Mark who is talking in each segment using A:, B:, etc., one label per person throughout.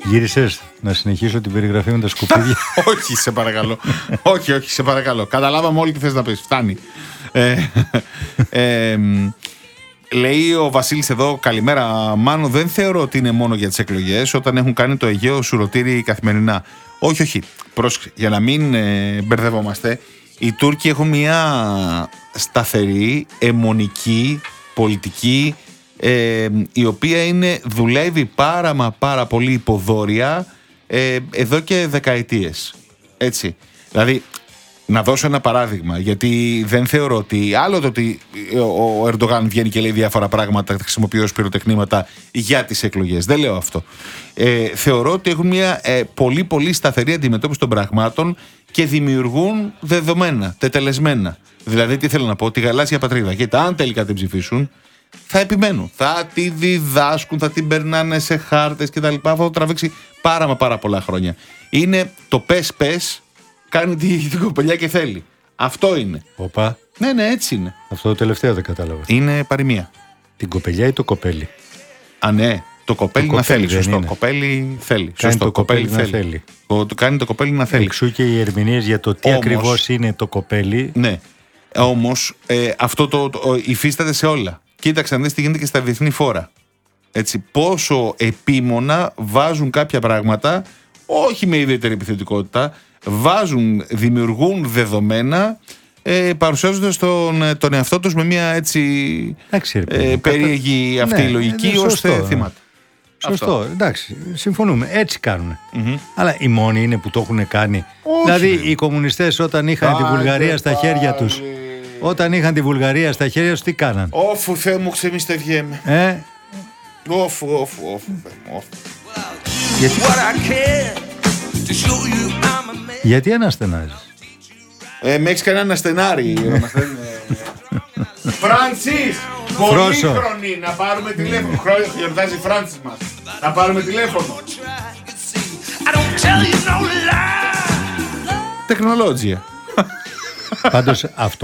A: Γύρισες να συνεχίσω την περιγραφή με τα σκουπίδια?
B: Όχι, σε παρακαλώ. όχι, σε παρακαλώ. Καταλάβαμε όλοι τι θες να πεις. Φτάνει. Λέει ο Βασίλης εδώ, καλημέρα Μάνο, δεν θεωρώ ότι είναι μόνο για τις εκλογές όταν έχουν κάνει το Αιγαίο σουρωτήρι καθημερινά. Όχι. Πρόσεξε, για να μην μπερδευόμαστε, οι Τούρκοι έχουν μια σταθερή, αιμονική πολιτική, η οποία δουλεύει πάρα πολύ υποδόρια εδώ και δεκαετίες. Έτσι. Δηλαδή, να δώσω ένα παράδειγμα, γιατί δεν θεωρώ ότι άλλο το ότι ο Ερντογάν βγαίνει και λέει διάφορα πράγματα, χρησιμοποιεί ως πυροτεχνήματα για τις εκλογές. Δεν λέω αυτό. Θεωρώ ότι έχουν μια πολύ σταθερή αντιμετώπιση των πραγμάτων και δημιουργούν δεδομένα, τετελεσμένα. Δηλαδή, τι θέλω να πω, τη γαλάζια πατρίδα. Γιατί αν τελικά την ψηφίσουν, θα επιμένουν. Θα τη διδάσκουν, θα την περνάνε σε χάρτες κτλ. Θα το τραβήξει πάρα πολλά χρόνια. Είναι το πες. Κάνει την κοπελιά και θέλει. Αυτό είναι.
A: Οπα.
B: Ναι, έτσι είναι.
A: Αυτό το τελευταίο δεν κατάλαβα.
B: Είναι παροιμία.
A: Την κοπελιά ή το κοπέλι?
B: Α, ναι. Το κοπέλι να θέλει. Σωστό. Κοπέλι θέλει.
A: Κάνει το κοπέλι να θέλει.
B: Κάνει το κοπέλι να θέλει.
A: Εξού και οι ερμηνείες για το τι ακριβώς είναι το κοπέλι.
B: Ναι. Όμως αυτό το υφίσταται σε όλα. Κοίταξε να δεις τι γίνεται και στα διεθνή φόρα. Έτσι, πόσο επίμονα βάζουν κάποια πράγματα, όχι με ιδιαίτερη επιθετικότητα, δημιουργούν δεδομένα, παρουσιάζοντας τον εαυτό τους με μια έτσι περίεργη αυτή λογική ως θύματα.
A: Σωστό, εντάξει, συμφωνούμε, έτσι κάνουν. Αλλά οι μόνοι είναι που το έχουν κάνει.
B: Όχι.
A: Δηλαδή οι κομμουνιστές όταν είχαν τη Βουλγαρία στα χέρια τους, τι κάναν?
B: Όφου Θεέ μου, ξεμιστευιέμαι. Όφου.
A: Γιατί αναστενάζεις?
B: Με έχεις κανένα στενάρι. Φρανσίς, πολύ χρονή να πάρουμε τηλέφωνο. Γιορτάζει Φράνσις μας. Να πάρουμε τηλέφωνο. Τεχνολόγια.
A: Πάντως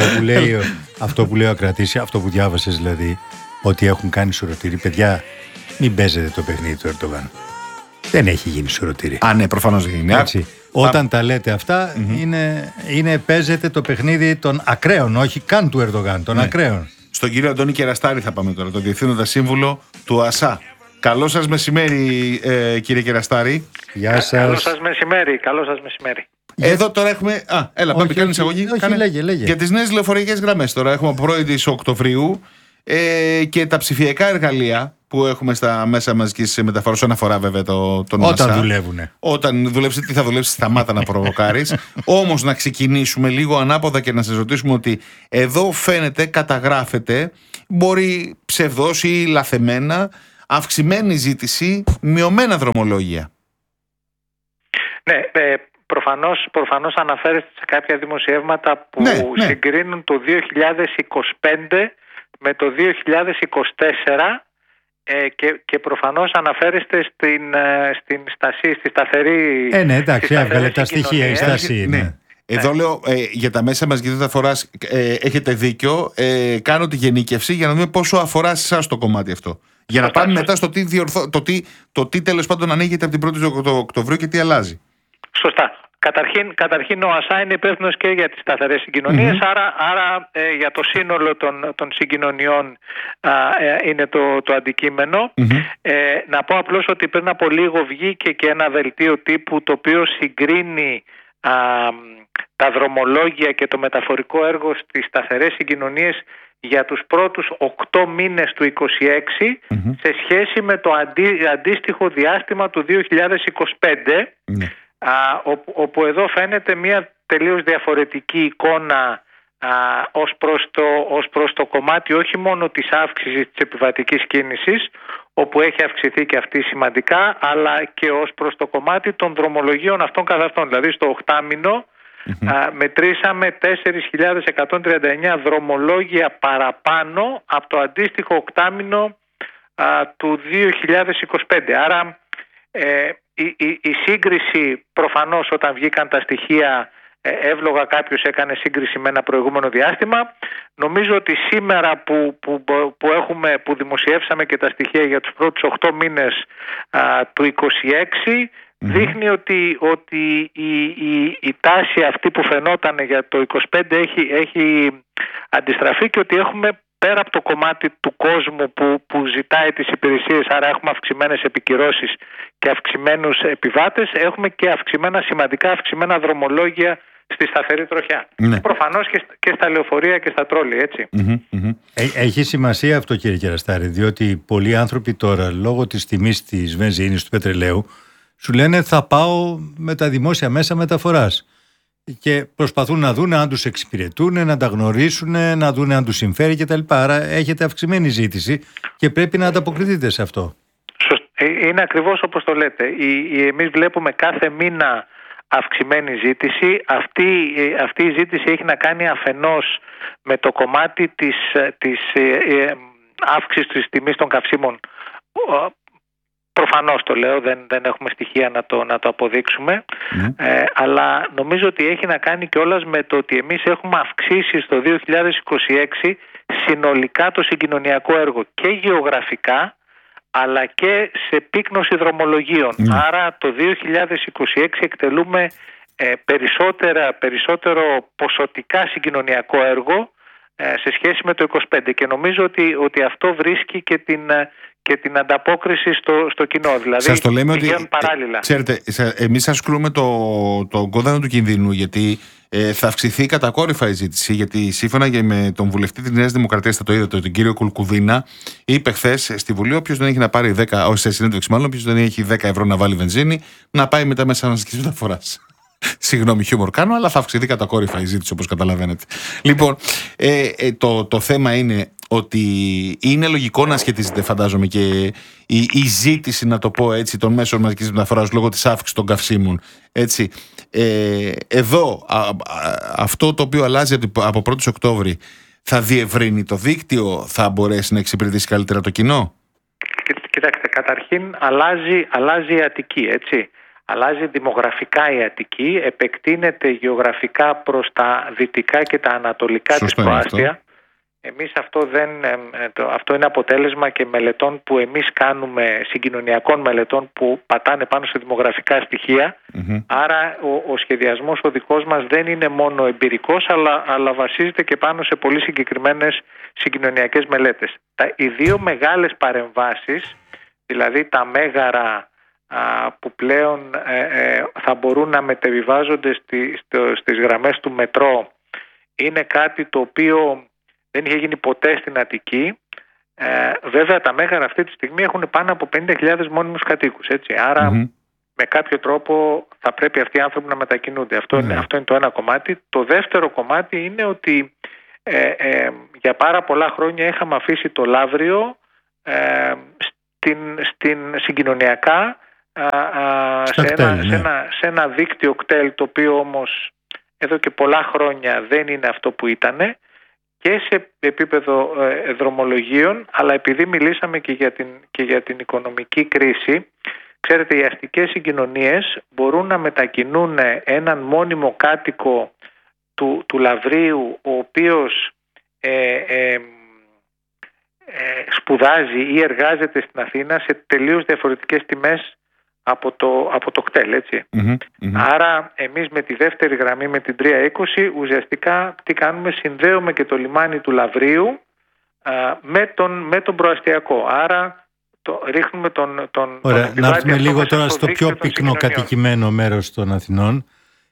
A: αυτό που λέει ο Ακρατής, αυτό που διάβασες δηλαδή, ότι έχουν κάνει σουρωτήρι, παιδιά, μην παίζετε το παιχνίδι του Ερντογάν. Δεν έχει γίνει σουρωτήρι.
B: Α, ναι, προφανώς δεν γίνει.
A: Έτσι. Όταν τα λέτε αυτά, παίζετε το παιχνίδι των ακραίων, όχι καν του Ερντογάν, των ακραίων.
B: Στον κύριο Αντώνη Κεραστάρη θα πάμε τώρα, τον Διευθύνοντα Σύμβουλο του ΑΣΑ. Καλό σας μεσημέρι, κύριε Κεραστάρη.
A: Γεια σας.
C: Καλό σας μεσημέρι.
B: Εδώ τώρα έχουμε. Έλα, πάμε, κάνει εισαγωγή.
A: Λέγε.
B: Για τις νέες λεωφορειακές γραμμές τώρα έχουμε από 1η Οκτωβρίου και τα ψηφιακά εργαλεία που έχουμε στα μέσα μαζικής μεταφοράς, όσον αφορά βέβαια τον
A: Όταν
B: ΑΣΑ.
A: δουλεύουνε.
B: Όταν δουλέψει, τι θα δουλέψει, σταμάτα να προβοκάρεις. Όμως να ξεκινήσουμε λίγο ανάποδα και να σας ρωτήσουμε ότι εδώ φαίνεται, καταγράφεται, μπορεί ψευδώς ή λαθεμένα, αυξημένη ζήτηση, μειωμένα δρομολόγια.
C: Ναι, προφανώς αναφέρεστε σε κάποια δημοσιεύματα που συγκρίνουν το 2025 με το 2024 και προφανώς αναφέρεστε στη σταθερή.
A: Ναι, εντάξει, έβγαλε τα στοιχεία η στάση. Ναι.
B: Εδώ λέω για τα μέσα μαζικής μεταφοράς έχετε δίκιο. Κάνω τη γενίκευση για να δούμε πόσο αφορά εσάς το κομμάτι αυτό. Για να πάμε μετά στο τι τέλος πάντων ανοίγεται από την 1η Οκτωβρίου και τι αλλάζει.
C: Σωστά. Καταρχήν ο ΑΣΑ είναι υπεύθυνος και για τις σταθερές συγκοινωνίες, άρα για το σύνολο των συγκοινωνιών είναι το αντικείμενο. Να πω απλώς ότι πριν από λίγο βγήκε και ένα δελτίο τύπου το οποίο συγκρίνει τα δρομολόγια και το μεταφορικό έργο στις σταθερές συγκοινωνίες για τους πρώτους 8 μήνες του 2026 σε σχέση με το αντίστοιχο διάστημα του 2025. Όπου εδώ φαίνεται μια τελείως διαφορετική εικόνα ως προς το κομμάτι όχι μόνο της αύξησης της επιβατικής κίνησης, όπου έχει αυξηθεί και αυτή σημαντικά, αλλά και ως προς το κομμάτι των δρομολογίων αυτών καθ' αυτών. Δηλαδή στο 8μηνο μετρήσαμε 4.139 δρομολόγια παραπάνω από το αντίστοιχο 8μηνο του 2025. Άρα η σύγκριση προφανώς όταν βγήκαν τα στοιχεία εύλογα κάποιος έκανε σύγκριση με ένα προηγούμενο διάστημα. Νομίζω ότι σήμερα που δημοσιεύσαμε και τα στοιχεία για τους πρώτους 8 μήνες του 2026, δείχνει ότι η τάση αυτή που φαινόταν για το 2025 έχει αντιστραφεί και ότι έχουμε, πέρα από το κομμάτι του κόσμου που ζητάει τις υπηρεσίες, άρα έχουμε αυξημένες επικυρώσεις και αυξημένους επιβάτες, έχουμε και σημαντικά αυξημένα δρομολόγια στη σταθερή τροχιά. Ναι. Προφανώς και στα λεωφορεία και στα τρόλι, έτσι.
A: Έχει σημασία αυτό, κύριε Κεραστάρη, διότι πολλοί άνθρωποι τώρα, λόγω της τιμής της βενζίνης, του πετρελαίου, σου λένε θα πάω με τα δημόσια μέσα μεταφοράς. Και προσπαθούν να δουν αν τους εξυπηρετούν, να τα γνωρίσουν, να δουν αν τους συμφέρει κτλ. Άρα έχετε αυξημένη ζήτηση και πρέπει να ανταποκριθείτε σε αυτό.
C: Είναι ακριβώς όπως το λέτε. Εμείς βλέπουμε κάθε μήνα αυξημένη ζήτηση. Αυτή η ζήτηση έχει να κάνει αφενός με το κομμάτι της αύξησης της τιμής των καυσίμων. Προφανώς το λέω, δεν έχουμε στοιχεία να το αποδείξουμε, αλλά νομίζω ότι έχει να κάνει κιόλας με το ότι εμείς έχουμε αυξήσει στο 2026 συνολικά το συγκοινωνιακό έργο και γεωγραφικά, αλλά και σε πύκνωση δρομολογίων. Άρα το 2026 εκτελούμε περισσότερο ποσοτικά συγκοινωνιακό έργο σε σχέση με το 2025, και νομίζω ότι αυτό βρίσκει και την ανταπόκριση στο κοινό. Δηλαδή,
B: σας το λέμε ότι
C: παράλληλα.
B: Ξέρετε, εμείς ασκούμε το κόδωνα του κινδύνου, γιατί θα αυξηθεί κατακόρυφα η ζήτηση. Γιατί σύμφωνα και με τον βουλευτή της Νέας Δημοκρατίας, θα το είδατε, τον κύριο Κουλκουδίνα, είπε χθες στη Βουλή: όποιος δεν έχει να πάρει 10, όχι σε συνέντευξη μάλλον, όποιος δεν έχει 10 ευρώ να βάλει βενζίνη, να πάει με τα μέσα μαζικής μεταφοράς. Συγγνώμη, χιούμορ κάνω, αλλά θα αυξηθεί κατακόρυφα η ζήτηση, όπως καταλαβαίνετε. Λοιπόν, το θέμα είναι ότι είναι λογικό να σχετίζεται, φαντάζομαι, και η ζήτηση, να το πω έτσι, των μέσων μαζικής μεταφοράς λόγω της αύξησης των καυσίμων. Έτσι. Εδώ, αυτό το οποίο αλλάζει από 1η Οκτώβρη, θα διευρύνει το δίκτυο, θα μπορέσει να εξυπηρετήσει καλύτερα το κοινό?
C: Κοιτάξτε, καταρχήν αλλάζει η Αττική, έτσι. Αλλάζει δημογραφικά η Αττική, επεκτείνεται γεωγραφικά προς τα δυτικά και τα ανατολικά της προάστια. Εμείς αυτό είναι αποτέλεσμα και μελετών που εμείς κάνουμε, συγκοινωνιακών μελετών που πατάνε πάνω σε δημογραφικά στοιχεία. Άρα ο σχεδιασμός ο δικός μας δεν είναι μόνο εμπειρικός, αλλά βασίζεται και πάνω σε πολύ συγκεκριμένες συγκοινωνιακές μελέτες. Οι δύο μεγάλες παρεμβάσεις, δηλαδή τα μέγαρα που πλέον θα μπορούν να μετεβιβάζονται στις γραμμές του μετρό, είναι κάτι το οποίο δεν είχε γίνει ποτέ στην Αττική. Βέβαια τα μέγαρα αυτή τη στιγμή έχουν πάνω από 50.000 μόνιμους κατοίκους, έτσι. Άρα με κάποιο τρόπο θα πρέπει αυτοί οι άνθρωποι να μετακινούνται. Αυτό είναι το ένα κομμάτι. Το δεύτερο κομμάτι είναι ότι για πάρα πολλά χρόνια είχαμε αφήσει το Λαύριο στην συγκοινωνιακά σε ένα δίκτυο κτέλ, το οποίο όμως εδώ και πολλά χρόνια δεν είναι αυτό που ήτανε, και σε επίπεδο δρομολογίων, αλλά επειδή μιλήσαμε και για την οικονομική κρίση, ξέρετε, οι αστικές συγκοινωνίες μπορούν να μετακινούν έναν μόνιμο κάτοικο του Λαυρίου, ο οποίος σπουδάζει ή εργάζεται στην Αθήνα, σε τελείως διαφορετικές τιμές από το κτέλ, έτσι. Άρα εμείς με τη δεύτερη γραμμή, με την 320, ουσιαστικά τι κάνουμε? Συνδέουμε και το λιμάνι του Λαυρίου με τον προαστιακό. Άρα ρίχνουμε τον
A: Ωραία, να έρθουμε λίγο τώρα στο πιο πυκνοκατοικημένο μέρος των Αθηνών.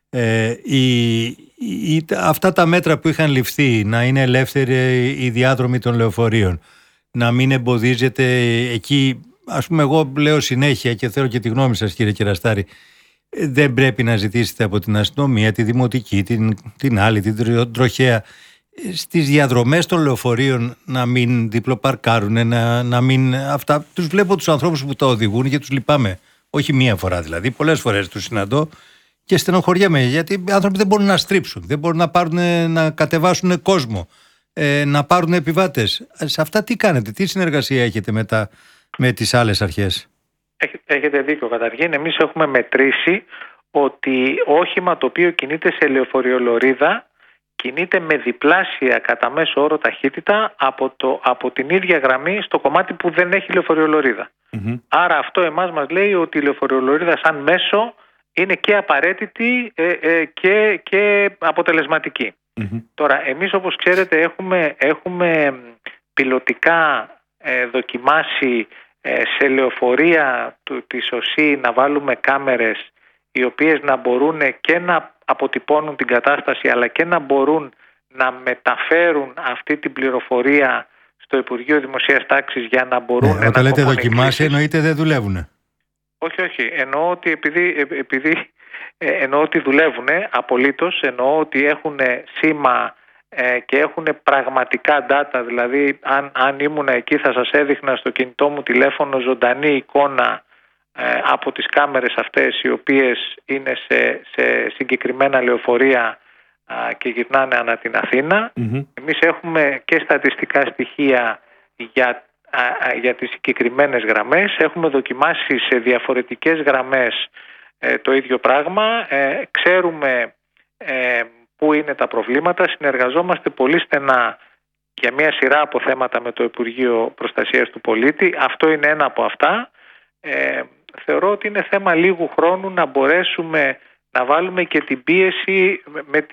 A: Αυτά τα μέτρα που είχαν ληφθεί, να είναι ελεύθεροι οι διάδρομοι των λεωφορείων, να μην εμποδίζεται εκεί. Ας πούμε, εγώ λέω συνέχεια και θέλω και τη γνώμη σας, κύριε Κεραστάρη, δεν πρέπει να ζητήσετε από την αστυνομία, τη δημοτική, την άλλη, την τροχέα, στις διαδρομές των λεωφορείων να μην διπλοπαρκάρουν, να μην. Αυτά τους βλέπω τους ανθρώπους που τα οδηγούν και τους λυπάμαι. Όχι μία φορά δηλαδή, πολλές φορές τους συναντώ και στενοχωριέμαι, γιατί οι άνθρωποι δεν μπορούν να στρίψουν, δεν μπορούν να κατεβάσουν κόσμο, να πάρουν επιβάτες. Σε αυτά τι κάνετε, τι συνεργασία έχετε με τις άλλες αρχές?
C: Έχετε δίκιο. Καταρχήν, εμείς έχουμε μετρήσει ότι όχημα το οποίο κινείται σε λεωφορειολωρίδα κινείται με διπλάσια κατά μέσο όρο ταχύτητα από την ίδια γραμμή στο κομμάτι που δεν έχει λεωφορειολωρίδα. Άρα αυτό εμάς μας λέει ότι η λεωφορειολωρίδα σαν μέσο είναι και απαραίτητη και αποτελεσματική. Τώρα, εμείς όπως ξέρετε έχουμε πιλωτικά δοκιμάσει σε λεωφορεία της ΟΣΥ να βάλουμε κάμερες οι οποίες να μπορούν και να αποτυπώνουν την κατάσταση αλλά και να μπορούν να μεταφέρουν αυτή την πληροφορία στο Υπουργείο Δημοσίας Τάξης για να μπορούν να...
A: Όταν λέτε δοκιμάσει εννοείται δεν δουλεύουν.
C: Όχι. Εννοώ ότι εννοώ ότι δουλεύουν απολύτως, εννοώ ότι έχουν σήμα και έχουν πραγματικά data, δηλαδή αν ήμουν εκεί θα σας έδειχνα στο κινητό μου τηλέφωνο ζωντανή εικόνα από τις κάμερες αυτές οι οποίες είναι σε συγκεκριμένα λεωφορεία και γυρνάνε ανά την Αθήνα. Εμείς έχουμε και στατιστικά στοιχεία για τις συγκεκριμένες γραμμές. Έχουμε δοκιμάσει σε διαφορετικές γραμμές το ίδιο πράγμα. Ξέρουμε πού είναι τα προβλήματα. Συνεργαζόμαστε πολύ στενά για μια σειρά από θέματα με το Υπουργείο Προστασίας του Πολίτη. Αυτό είναι ένα από αυτά. Θεωρώ ότι είναι θέμα λίγου χρόνου να μπορέσουμε να βάλουμε και την πίεση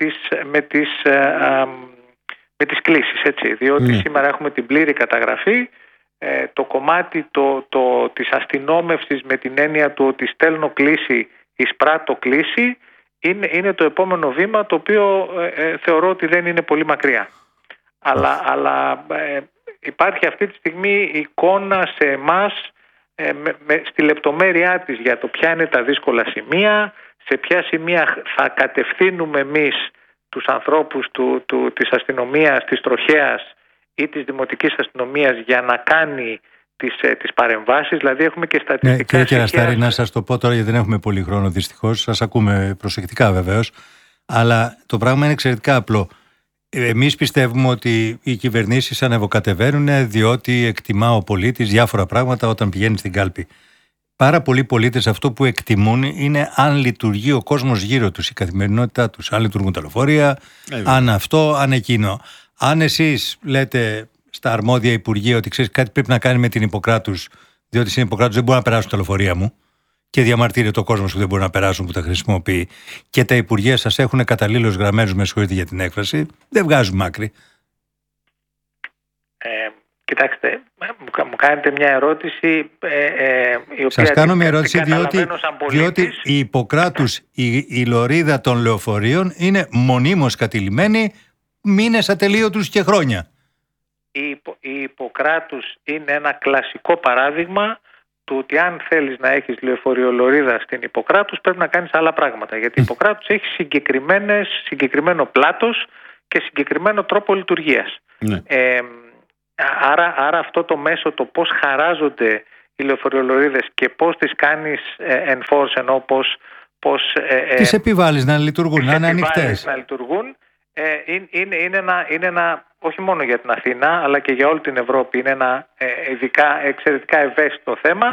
C: με τις κλήσεις, έτσι, διότι σήμερα έχουμε την πλήρη καταγραφή, το κομμάτι της αστυνόμευσης με την έννοια του ότι στέλνω κλήση, εισπράττω κλήση, είναι το επόμενο βήμα, το οποίο θεωρώ ότι δεν είναι πολύ μακριά. Αλλά υπάρχει αυτή τη στιγμή εικόνα σε εμάς στη λεπτομέρειά της για το ποια είναι τα δύσκολα σημεία, σε ποια σημεία θα κατευθύνουμε εμείς τους ανθρώπους της αστυνομίας, της τροχέας ή της δημοτικής αστυνομίας για να κάνει τις παρεμβάσεις. Δηλαδή έχουμε και στατιστικά
A: κύριε Κεραστάρη, να σας το πω τώρα γιατί δεν έχουμε πολύ χρόνο δυστυχώς, σας ακούμε προσεκτικά βεβαίως, αλλά το πράγμα είναι εξαιρετικά απλό. Εμείς πιστεύουμε ότι οι κυβερνήσεις ανεβοκατεβαίνουν διότι εκτιμά ο πολίτης διάφορα πράγματα όταν πηγαίνει στην κάλπη. Πάρα πολλοί πολίτες αυτό που εκτιμούν είναι αν λειτουργεί ο κόσμος γύρω τους, η καθημερινότητά τους. Αν λειτουργούν τα λεωφορεία, αν αυτό, αν εκείνο. Αν εσείς λέτε στα αρμόδια υπουργεία ότι ξέρεις κάτι πρέπει να κάνει με την Ιπποκράτους, διότι στην Ιπποκράτους δεν μπορούν να περάσουν τα λεωφορεία μου και διαμαρτύρεται ο κόσμος που δεν μπορεί να περάσουν, που τα χρησιμοποιεί, και τα υπουργεία σας έχουν καταλήλως γραμμένους, με συγχωρείτε για την έκφραση, δεν βγάζουν άκρη.
C: Κοιτάξτε, μου κάνετε μια ερώτηση η οποία
A: σας κάνω μια ερώτηση διότι η Ιπποκράτους, η λωρίδα των λεωφορείων είναι μονίμως κατηλημένη μήνες ατελείωτους και χρόνια.
C: Η Ιπποκράτους είναι ένα κλασικό παράδειγμα του ότι αν θέλεις να έχεις λεωφορειολωρίδα στην Ιπποκράτους πρέπει να κάνεις άλλα πράγματα, γιατί η Ιπποκράτους έχει συγκεκριμένο πλάτος και συγκεκριμένο τρόπο λειτουργίας. Άρα αυτό το μέσο, το πώς χαράζονται οι λεωφορειολωρίδες και πώς τις κάνεις enforce, ενώ πώς
A: τις επιβάλλεις να λειτουργούν, να είναι ανοιχτές.
C: Να λειτουργούν, είναι ένα, όχι μόνο για την Αθήνα, αλλά και για όλη την Ευρώπη, είναι ένα εξαιρετικά ευαίσθητο θέμα.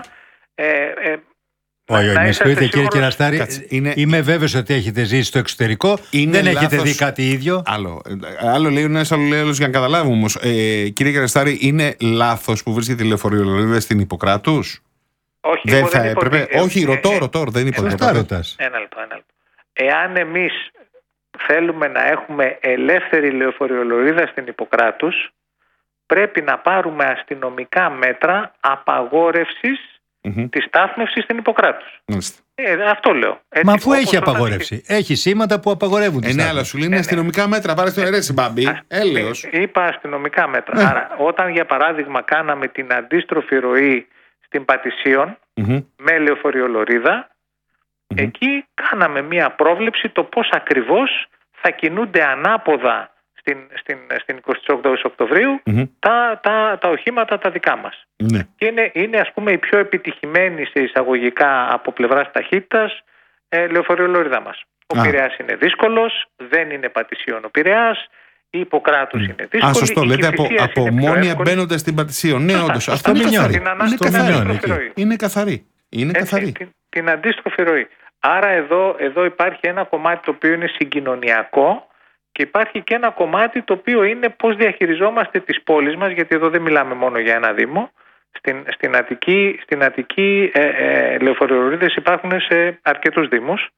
A: Όχι, με συγχωρείτε κύριε Κεραστάρη, είμαι βέβαιος ότι έχετε ζήσει στο εξωτερικό, δεν έχετε δει κάτι ίδιο.
B: Άλλο λέει ο ένας, άλλο λέει άλλος, για να καταλάβουμε όμως. Κύριε Κεραστάρη, είναι λάθος που βρίσκεται η λεωφορειολωρίδα στην Ιπποκράτους?
C: Όχι,
B: δεν θα έπρεπε. Όχι, ρωτώ, δεν είπα τίποτα.
C: Ένα λεπτό. Εάν εμείς θέλουμε να έχουμε ελεύθερη λεωφορειολωρίδα στην Ιπποκράτους, πρέπει να πάρουμε αστυνομικά μέτρα απαγόρευσης της στάθμευσης στην Ιπποκράτους. Αυτό λέω.
A: Έτσι, μα αφού έχει απαγόρευση. Έχει σήματα που απαγορεύουν τη στάθμευση.
B: Ναι, αλλά σου λέει αστυνομικά μέτρα. Πάρε στο αιρέτσι, μπαμπή. Έλεος.
C: Είπα αστυνομικά μέτρα. Άρα, όταν για παράδειγμα κάναμε την αντίστροφη ροή στην Πατησίων με λεωφορειολωρίδα, εκεί κάναμε μία πρόβλεψη το πώς ακριβώς θα κινούνται ανάποδα στην 28 Οκτωβρίου τα οχήματα τα δικά μας. Και είναι ας πούμε η πιο επιτυχημένη σε εισαγωγικά από πλευράς ταχύτητας λεωφορειολωρίδα μας. Ο Πειραιάς είναι δύσκολος, δεν είναι Πατησίων ο Πειραιάς, η Ιπποκράτους είναι δύσκολη.
B: Σωστό, λέτε από Ομόνοια μπαίνοντας στην Πατησίων. Ναι, όντως. Αυτό είναι καθαρή. Είναι καθαρή.
C: Την αντίστροφη ροή. Άρα εδώ υπάρχει ένα κομμάτι το οποίο είναι συγκοινωνιακό και υπάρχει και ένα κομμάτι το οποίο είναι πώς διαχειριζόμαστε τις πόλεις μας, γιατί εδώ δεν μιλάμε μόνο για ένα δήμο. Στην Αττική λεωφορειολωρίδες υπάρχουν σε αρκετούς δήμους.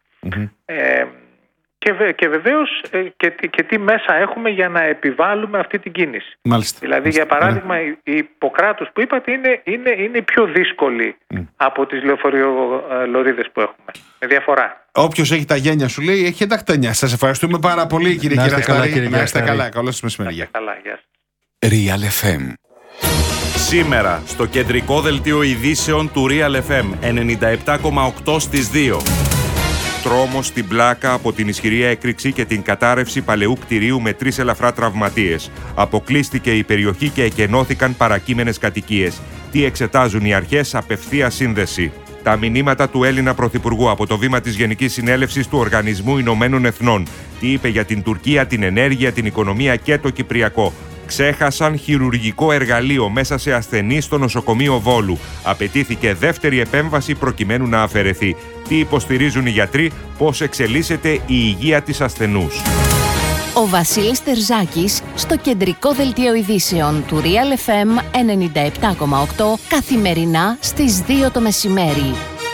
C: Και βεβαίως και τι μέσα έχουμε για να επιβάλλουμε αυτή την κίνηση.
B: Μάλιστα.
C: Δηλαδή, για παράδειγμα, η Ιπποκράτους που είπατε είναι η πιο δύσκολη από τις λεωφορειολωρίδες που έχουμε. Με διαφορά.
B: Όποιος έχει τα γένια, σου λέει, έχει ενταχτένια. Σας ευχαριστούμε πάρα πολύ, κύριε Κυραστάρη. Να είστε καλά. Καλώς σας μεσημέρι.
D: Real FM. Σήμερα στο κεντρικό δελτίο ειδήσεων του Real FM 97,8 στις 2. Τρόμος στην Πλάκα από την ισχυρή έκρηξη και την κατάρρευση παλαιού κτηρίου με 3 ελαφρά τραυματίες. Αποκλείστηκε η περιοχή και εκενώθηκαν παρακείμενες κατοικίες. Τι εξετάζουν οι αρχές? Απευθεία σύνδεση. Τα μηνύματα του Έλληνα Πρωθυπουργού από το βήμα της Γενικής Συνέλευσης του Οργανισμού Ηνωμένων Εθνών. Τι είπε για την Τουρκία, την ενέργεια, την οικονομία και το Κυπριακό. Ξέχασαν χειρουργικό εργαλείο μέσα σε ασθενή στο νοσοκομείο Βόλου. Απαιτήθηκε δεύτερη επέμβαση προκειμένου να αφαιρεθεί. Τι υποστηρίζουν οι γιατροί? Πώς εξελίσσεται η υγεία της ασθενούς?
E: Ο Βασίλης Τερζάκης στο κεντρικό δελτίο ειδήσεων του Real FM 97,8 καθημερινά στις 2 το μεσημέρι.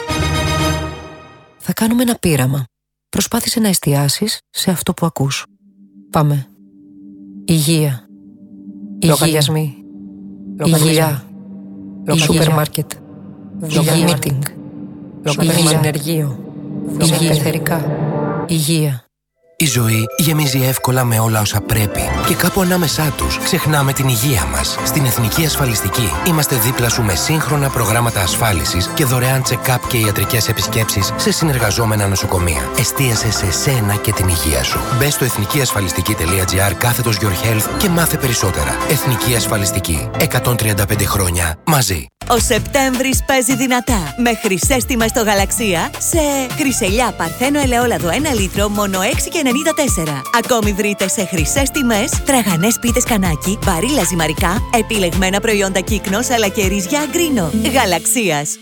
F: Θα κάνουμε ένα πείραμα. Προσπάθησε να εστιάσεις σε αυτό που ακούς. Πάμε. Υγεία. Λογαριασμοί. Υγεία. Σούπερ μάρκετ. Υγεία μίτινγκ. Συνεργείο. Υγεία εθερικά. Υγεία.
G: Η ζωή γεμίζει εύκολα με όλα όσα πρέπει και κάπου ανάμεσά τους ξεχνάμε την υγεία μας. Στην Εθνική Ασφαλιστική είμαστε δίπλα σου με σύγχρονα προγράμματα ασφάλισης και δωρεάν check-up και ιατρικές επισκέψεις σε συνεργαζόμενα νοσοκομεία. Εστίασε σε σένα και την υγεία σου. Μπες στο εθνικιασφαλιστική.gr/Your Health και μάθε περισσότερα. Εθνική Ασφαλιστική. 135 χρόνια μαζί.
H: Ο Σεπτέμβρης παίζει δυνατά με χρυσές τιμές στο Γαλαξία σε χρυσελιά Παρθένο ελαιόλαδο 1 λίτρο μόνο 6,94. Ακόμη βρείτε σε χρυσές τιμές τραγανές πίτες κανάκι, μπαρίλα ζυμαρικά, επιλεγμένα προϊόντα Κύκνος αλλά και ρύζια Γκρίνο. Γαλαξίας.